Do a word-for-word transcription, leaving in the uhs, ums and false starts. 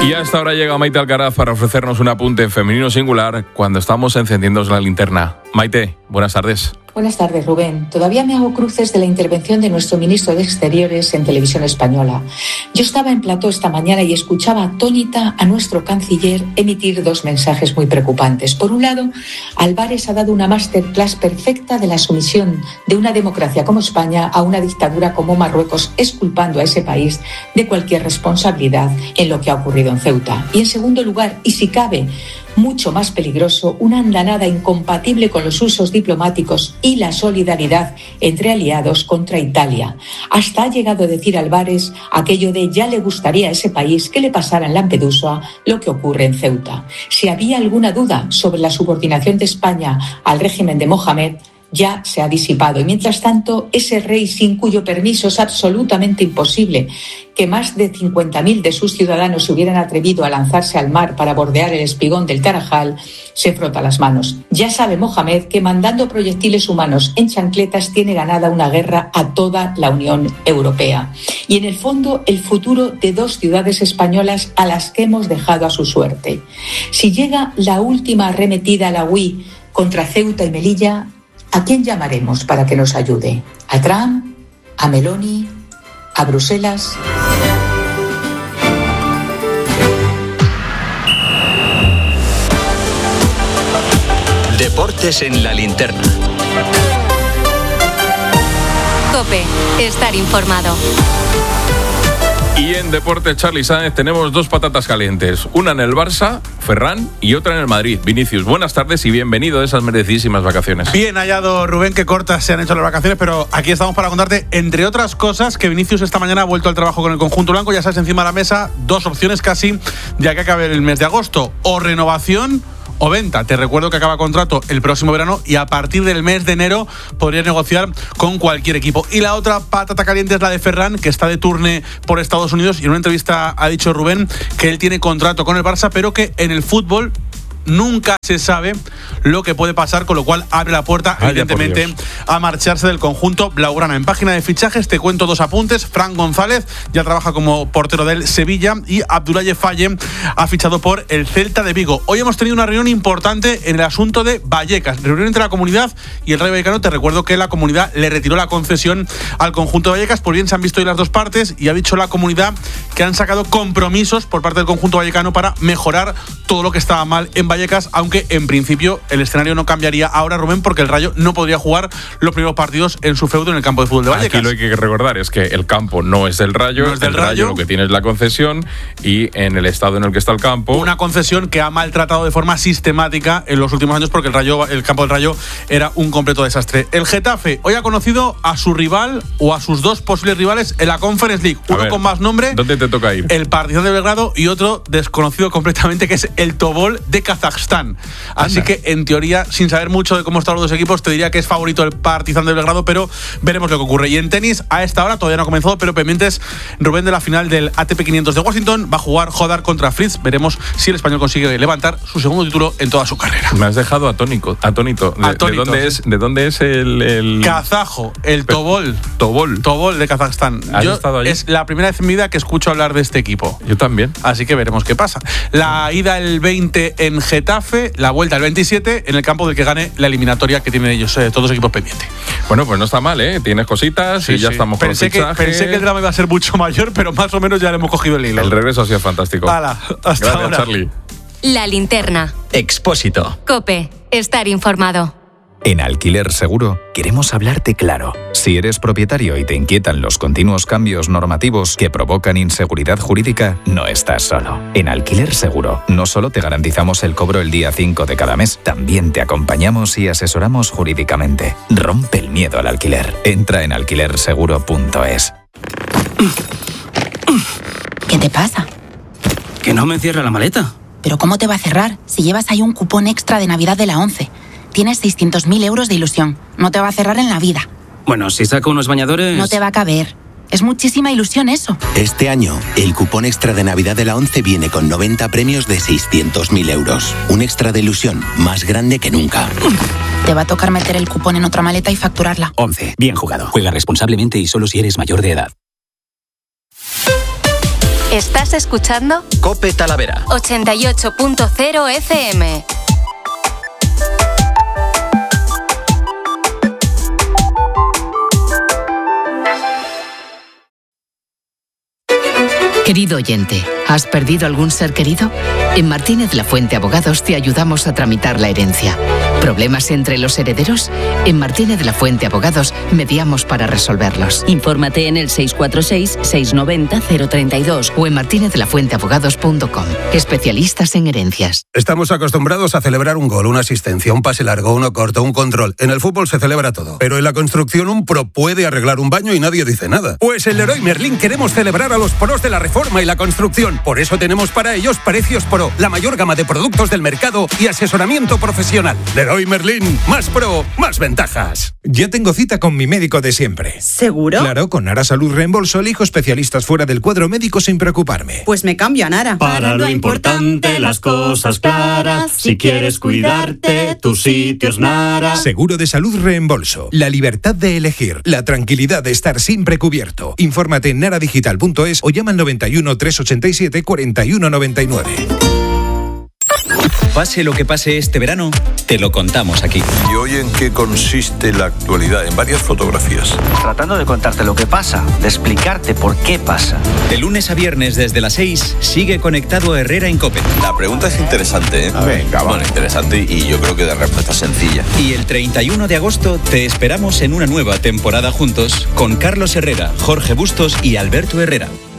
Y hasta ahora llega Maite Alcaraz para ofrecernos un apunte en femenino singular cuando estamos encendiendo la linterna. Maite, buenas tardes. Buenas tardes, Rubén. Todavía me hago cruces de la intervención de nuestro ministro de Exteriores en Televisión Española. Yo estaba en plató esta mañana y escuchaba atónita a nuestro canciller emitir dos mensajes muy preocupantes. Por un lado, Álvarez ha dado una masterclass perfecta de la sumisión de una democracia como España a una dictadura como Marruecos, exculpando a ese país de cualquier responsabilidad en lo que ha ocurrido en Ceuta. Y en segundo lugar, y si cabe, mucho más peligroso, una andanada incompatible con los usos diplomáticos y la solidaridad entre aliados contra Italia. Hasta ha llegado a decir Álvarez aquello de ya le gustaría a ese país que le pasara en Lampedusa lo que ocurre en Ceuta. Si había alguna duda sobre la subordinación de España al régimen de Mohamed, ya se ha disipado. Y mientras tanto, ese rey sin cuyo permiso es absolutamente imposible que más de cincuenta mil de sus ciudadanos se hubieran atrevido a lanzarse al mar para bordear el espigón del Tarajal, se frota las manos. Ya sabe Mohamed que mandando proyectiles humanos en chancletas tiene ganada una guerra a toda la Unión Europea. Y en el fondo, el futuro de dos ciudades españolas a las que hemos dejado a su suerte. Si llega la última arremetida a la U I contra Ceuta y Melilla, ¿a quién llamaremos para que nos ayude? ¿A Trump? ¿A Meloni? ¿A Bruselas? Deportes en la linterna. COPE, estar informado. Y en Deportes, Charly Sáenz, tenemos dos patatas calientes. Una en el Barça, Ferran, y otra en el Madrid. Vinicius, buenas tardes y bienvenido a esas merecidísimas vacaciones. Bien hallado, Rubén, que cortas se han hecho las vacaciones, pero aquí estamos para contarte, entre otras cosas, que Vinicius esta mañana ha vuelto al trabajo con el conjunto blanco. Ya sabes, encima de la mesa, dos opciones casi, ya que acabe el mes de agosto. O renovación o venta. Te recuerdo que acaba contrato el próximo verano y a partir del mes de enero podrías negociar con cualquier equipo. Y la otra patata caliente es la de Ferran, que está de tourné por Estados Unidos, y en una entrevista ha dicho Rubén que él tiene contrato con el Barça, pero que en el fútbol nunca se sabe lo que puede pasar, con lo cual abre la puerta, Ay, evidentemente, a marcharse del conjunto blaugrana. En página de fichajes te cuento dos apuntes. Fran González ya trabaja como portero del Sevilla y Abdoulaye Faye ha fichado por el Celta de Vigo. Hoy hemos tenido una reunión importante en el asunto de Vallecas, reunión entre la comunidad y el Rayo Vallecano. Te recuerdo que la comunidad le retiró la concesión al conjunto de Vallecas. Pues bien, se han visto hoy las dos partes y ha dicho la comunidad que han sacado compromisos por parte del conjunto vallecano para mejorar todo lo que estaba mal en Vallecas, aunque en principio el escenario no cambiaría ahora, Rubén, porque el Rayo no podría jugar los primeros partidos en su feudo en el campo de fútbol de Vallecas. Aquí lo que hay que recordar es que el campo no es del Rayo, no es del el Rayo. Rayo lo que tiene es la concesión, y en el estado en el que está el campo, una concesión que ha maltratado de forma sistemática en los últimos años, porque el Rayo, el campo del Rayo era un completo desastre. El Getafe hoy ha conocido a su rival o a sus dos posibles rivales en la Conference League, uno ver, con más nombre, ¿dónde te toca ir? El Partizan de Belgrado, y otro desconocido completamente, que es el Tobol de Kazajstán. Así Anda. que, en teoría, sin saber mucho de cómo están los dos equipos, te diría que es favorito el Partizan de Belgrado, pero veremos lo que ocurre. Y en tenis, a esta hora todavía no ha comenzado, pero pendientes, Rubén, de la final del A T P quinientos de Washington. Va a jugar Hodar contra Fritz. Veremos si el español consigue levantar su segundo título en toda su carrera. Me has dejado atónico, atónito. ¿De, Atónito, ¿de dónde sí. es, de dónde es el, el... Kazajo, el Tobol. Tobol. Tobol de Kazajstán. ¿Has Yo, estado allí? Es la primera vez en mi vida que escucho hablar de este equipo. Yo también. Así que veremos qué pasa. La ida el veinte en Getafe, la vuelta el veintisiete en el campo del que gane la eliminatoria que tienen ellos, eh, todos los equipos pendientes. Bueno, pues no está mal, ¿eh? Tienes cositas Sí, y ya sí. estamos con pensé el que, fichaje. pensé que el drama iba a ser mucho mayor, pero más o menos ya le hemos cogido el hilo. El regreso ha sido fantástico. Hala, hasta Gracias, ahora. Charly. La linterna. Expósito. COPE, estar informado. En Alquiler Seguro queremos hablarte claro. Si eres propietario y te inquietan los continuos cambios normativos que provocan inseguridad jurídica, no estás solo. En Alquiler Seguro no solo te garantizamos el cobro el día cinco de cada mes, también te acompañamos y asesoramos jurídicamente. Rompe el miedo al alquiler. Entra en alquiler seguro punto es. ¿Qué te pasa? Que no me cierra la maleta. ¿Pero cómo te va a cerrar si llevas ahí un cupón extra de Navidad de la ONCE? Tienes seiscientos mil euros de ilusión. No te va a cerrar en la vida. Bueno, si saco unos bañadores... No te va a caber. Es muchísima ilusión eso. Este año, el cupón extra de Navidad de la ONCE viene con noventa premios de seiscientos mil euros. Un extra de ilusión más grande que nunca. Te va a tocar meter el cupón en otra maleta y facturarla. ONCE. Bien jugado. Juega responsablemente y solo si eres mayor de edad. ¿Estás escuchando? COPE Talavera. ochenta y ocho punto cero F M. Querido oyente, ¿has perdido algún ser querido? En Martínez La Fuente Abogados te ayudamos a tramitar la herencia. ¿Problemas entre los herederos? En Martínez La Fuente Abogados mediamos para resolverlos. Infórmate en el seis cuatro seis, seis nueve cero, cero tres dos o en martinez la fuente abogados punto com. Especialistas en herencias. Estamos acostumbrados a celebrar un gol, una asistencia, un pase largo, uno corto, un control. En el fútbol se celebra todo. Pero en la construcción un pro puede arreglar un baño y nadie dice nada. Pues en Leroy Merlin queremos celebrar a los pros de la reforma y la construcción. Por eso tenemos para ellos precios pro, la mayor gama de productos del mercado y asesoramiento profesional. Leroy Merlin, más pro, más ventajas. Ya tengo cita con mi médico de siempre. ¿Seguro? Claro, con Nara Salud Reembolso elijo especialistas fuera del cuadro médico sin preocuparme. Pues me cambio a Nara. Para lo importante, las cosas claras. Si quieres cuidarte, tu sitio es Nara. Seguro de salud Reembolso. La libertad de elegir. La tranquilidad de estar siempre cubierto. Infórmate en nara digital punto es o llama al noventa y uno, trescientos ochenta y siete, cuarenta y uno noventa y nueve. Pase lo que pase este verano, te lo contamos aquí. ¿Y hoy en qué consiste la actualidad? En varias fotografías. Tratando de contarte lo que pasa, de explicarte por qué pasa. De lunes a viernes desde las seis, sigue conectado a Herrera en COPE. La pregunta es interesante, ¿eh? Venga, bueno, vale. interesante y yo creo que de respuesta sencilla. Y el treinta y uno de agosto te esperamos en una nueva temporada juntos con Carlos Herrera, Jorge Bustos y Alberto Herrera.